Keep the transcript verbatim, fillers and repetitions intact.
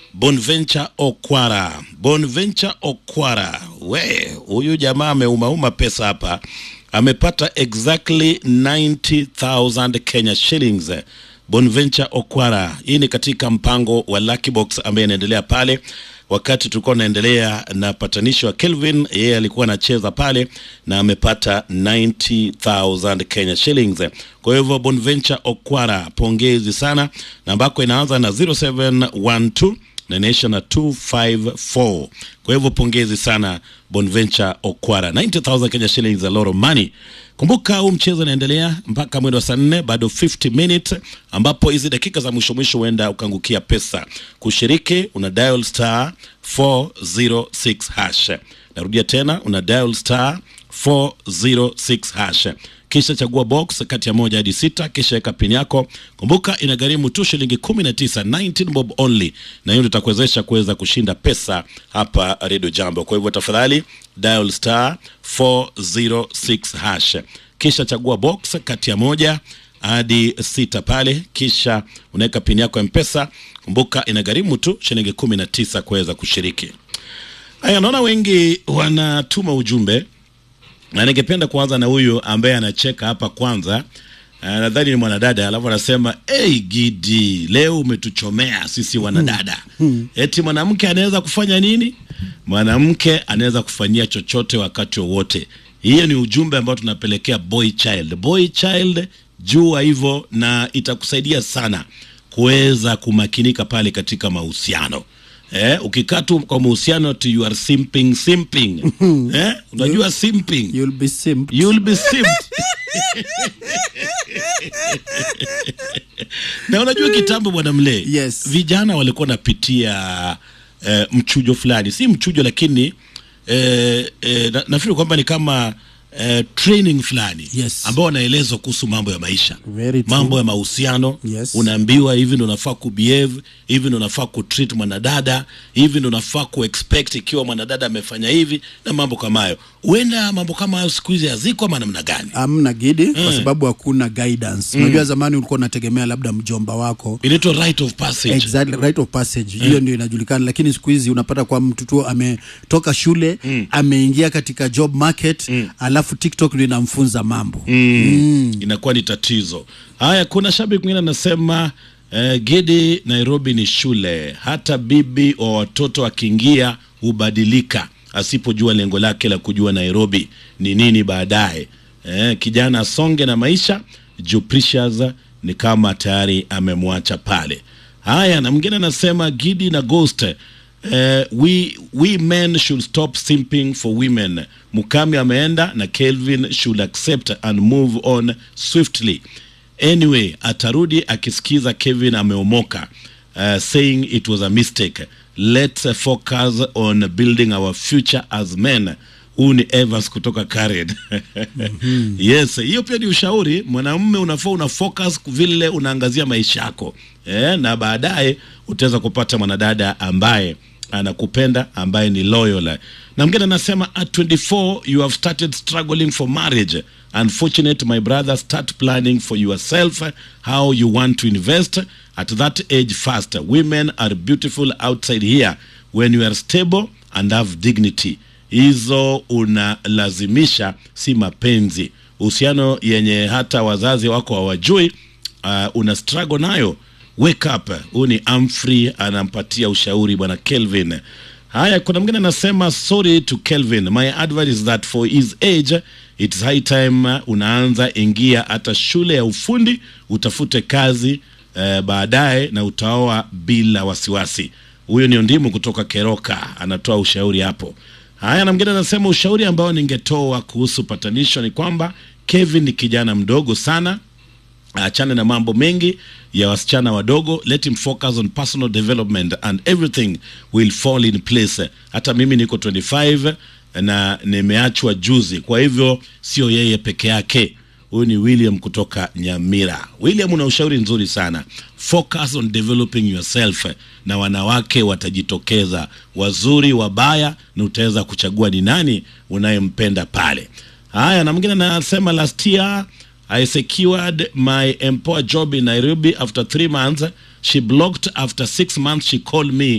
Bonaventure Okwara. Bonaventure Okwara. We, huyu jamaa ameumauma pesa hapa. Amepata exactly ninety thousand Kenya shillings. Bonaventure Okwara. Hii ni katika mpango wa Lucky Box ambaye inaendelea pale. Wakati tulikuwa naendelea na patanisho wa Kelvin, yeye alikuwa anacheza pale na amepata ninety thousand Kenya shillings. Kwa hivyo Bonaventure Okwara, pongezi sana. Namba yako inaanza na zero seven one two na inaisha na two five four. Kwa hivyo pongezi sana Bonaventure Okwara. ninety thousand Kenya shillings, a lot of money. Kumbuka huu mchezo unaendelea mpaka mwendo wa saa nne, bado fifty minutes, ambapo hizi dakika za mwisho mwisho huenda ukangukia pesa. Kushiriki una dial star four zero six hash. Narudia tena, una dial star four zero six hash. Kisha chagua box kati ya moja hadi sita, kisha weka pin yako. Kumbuka inagharimu tu shilingi kumi na tisa, nineteen bob only, na hiyo itakuwezesha kuweza kushinda pesa hapa Radio Jambo. Kwa hivyo tafadhali dial star four zero six hash. Kisha chagua box kati ya moja hadi sita pale, kisha unaweka pin yako ya M-Pesa. Kumbuka inagharimu tu shilingi kumi na tisa kuweza kushiriki. Haya, naona wengi wanatuma ujumbe. Na ningependa kuanza na huyu ambaye anacheka hapa kwanza. Uh, nadhani ni mwanadada, alafu anasema, "Hey Gidi, leo umetuchomea sisi wanadada." Hmm. Eti mwanamke anaweza kufanya nini? Mwanamke anaweza kufanyia chochote wakati wowote. Hiyo ni ujumbe ambao tunapelekea boy child. Boy child, jua hivyo na itakusaidia sana kuweza kumakinika pale katika mahusiano. Eh, ukikaa tu kwa mahusiano tu you are simping simping. Eh, unajua simping. You'll be simped. You'll be simped. Na unajua kitambo bwana Mle, yes, vijana walikuwa napitia eh, mchujo fulani. Si mchujo lakini eh, eh, na, nafikiri kwamba ni kama Uh, training fulani, yes, ambao wanaelezwa kuhusu mambo ya maisha, mambo ya mahusiano. Yes. Unaambiwa hivi ndio unafaa kubehave, hivi ndio unafaa kutreat mwanadada, hivi ndio unafaa kuexpect ikiwa mwanadada amefanya hivi na mambo kama hayo. Uenda mambo kama hayo siku hizi haziko ama namna gani? Amna Gidi, mm. kwa sababu hakuna guidance. Mm. Unajua zamani ulikuwa unategemea labda mjomba wako. Inaitwa right of passage. Exactly, right of passage. Hiyo mm. ndio inajulikana, lakini siku hizi unapata kwa mtu tu ametoka shule, mm. ameingia katika job market, mm. alafu TikTok ndio inamfunza mambo. Mm. Mm. Inakuwa ni tatizo. Haya, kuna shabiki mwingine anasema eh, Gidi, Nairobi ni shule. Hata bibi wa watoto akiingia hubadilika asipojua lengo lake la kujua Nairobi ni nini baadaye. Eh, kijana songe na maisha, Joe Precious ni kama tayari amemwacha pale. Haya, na mwingine anasema Gidi na Ghost, Uh, we we men should stop simping for women. Mukami ameenda na Kelvin should accept and move on swiftly. Anyway, atarudi akisikiza Kevin ameomoka, uh, saying it was a mistake. Let's uh, focus on building our future as men. Huu ni Evans kutoka Karen. Mm-hmm. Yes, hiyo pia ni ushauri. Mwanamume unafaa una focus vile unaangazia maisha yako. Eh, na baadaye utaweza kupata mwanadada ambaye anakupenda, ambaye ni loyal. Na mwingine anasema at twenty-four you have started struggling for marriage. Unfortunate my brother, start planning for yourself how you want to invest at that age fast. Women are beautiful outside here when you are stable and have dignity. Hizo unalazimisha si mapenzi. Uhusiano yenye hata wazazi wako hawajui, uh, una struggle nayo. Wake up. Huu ni Humphrey anampatia ushauri bwana Kelvin. Haya, kuna mwingine anasema sorry to Kelvin. My advice is that for his age it's high time unaanza ingia hata shule ya ufundi, utafute kazi uh, baadaye na utaoa bila wasiwasi. Huyo ni Ndimu kutoka Keroka anatoa ushauri hapo. Haya, na mwingine anasema ushauri ambao ningetoa kuhusu patanisho ni kwamba Kevin ni kijana mdogo sana. Achana na mambo mengi ya wasichana wadogo. Let him focus on personal development and everything will fall in place. Hata mimi niko twenty-five na nimeachwa juzi, kwa hivyo sio yeye peke yake. Huyu ni William kutoka Nyamira. William, una ushauri nzuri sana. Focus on developing yourself na wanawake watajitokeza, wazuri wabaya, na utaweza kuchagua ni nani unayempenda pale. Haya, na mwingine anasema last year I secured my employer job in Nairobi after three months. She blocked after six months. She called me